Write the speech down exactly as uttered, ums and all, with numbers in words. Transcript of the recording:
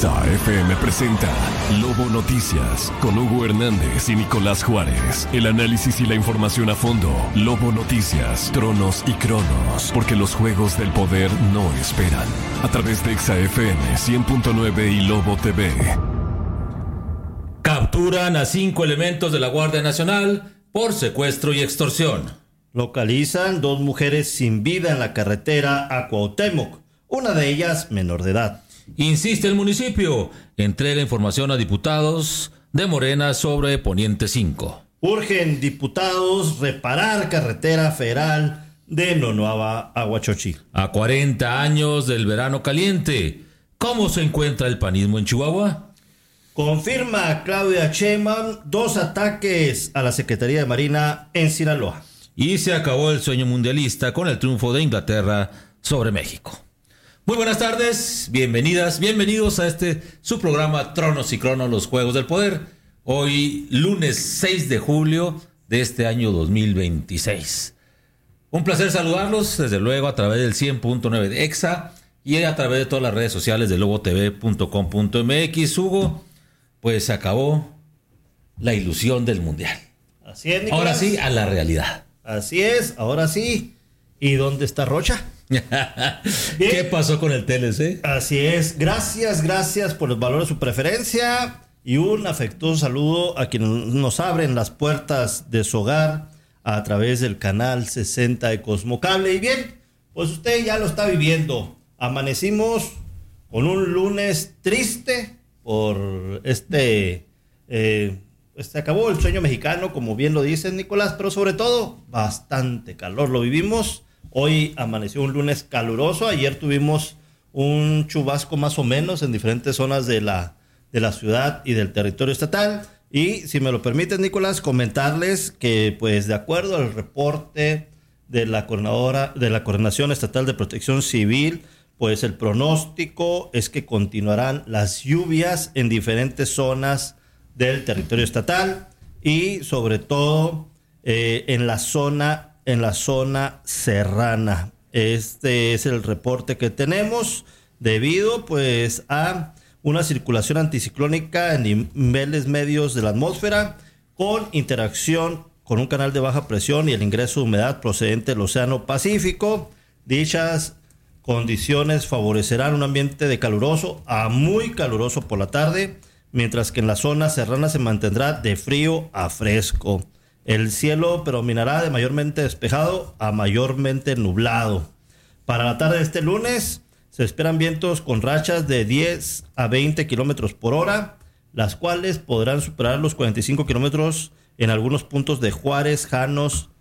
Exa F M presenta Lobo Noticias con Hugo Hernández y Nicolás Juárez. El análisis y la información a fondo. Lobo Noticias, tronos y cronos, porque los juegos del poder no esperan. A través de Exa F M cien punto nueve y Lobo T V. Capturan a cinco elementos de la Guardia Nacional por secuestro y extorsión. Localizan dos mujeres sin vida en la carretera a Cuauhtémoc, una de ellas menor de edad. Insiste el municipio, entrega información a diputados de Morena sobre Poniente cinco. Urgen diputados reparar carretera federal de Nonuava a Huachochi. A cuarenta años del verano caliente, ¿cómo se encuentra el panismo en Chihuahua? Confirma Claudia Sheinbaum dos ataques a la Secretaría de Marina en Sinaloa. Y se acabó el sueño mundialista con el triunfo de Inglaterra sobre México. Muy buenas tardes, bienvenidas, bienvenidos a este su programa Tronos y Cronos, los Juegos del Poder. Hoy lunes seis de julio de este año dos mil veintiséis. Un placer saludarlos, desde luego a través del cien punto nueve de Exa y a través de todas las redes sociales de lobo t v punto com punto m x. Hugo, pues se acabó la ilusión del mundial. Así es, Nicolás. Ahora sí, a la realidad. Así es, ahora sí. ¿Y dónde está Rocha? ¿Qué pasó con el T L C? Así es, gracias, gracias por el valor de su preferencia y un afectuoso saludo a quienes nos abren las puertas de su hogar a través del canal sesenta de Cosmocable. Y bien, pues usted ya lo está viviendo. Amanecimos con un lunes triste por este... Eh, se acabó el sueño mexicano, como bien lo dice Nicolás, pero sobre todo bastante calor. Lo vivimos. Hoy amaneció un lunes caluroso. Ayer tuvimos un chubasco más o menos en diferentes zonas de la, de la ciudad y del territorio estatal. Y si me lo permites, Nicolás, comentarles que, pues, de acuerdo al reporte de la coordinadora de la Coordinación Estatal de Protección Civil, pues el pronóstico es que continuarán las lluvias en diferentes zonas del territorio estatal y sobre todo eh, en la zona en la zona serrana. Este es el reporte que tenemos debido pues a una circulación anticiclónica en niveles medios de la atmósfera con interacción con un canal de baja presión y el ingreso de humedad procedente del Océano Pacífico. Dichas condiciones favorecerán un ambiente de caluroso a muy caluroso por la tarde, mientras que en la zona serrana se mantendrá de frío a fresco. El cielo predominará de mayormente despejado a mayormente nublado. Para la tarde de este lunes se esperan vientos con rachas de diez a veinte kilómetros por hora, las cuales podrán superar los cuarenta y cinco kilómetros en algunos puntos de Juárez, Janos,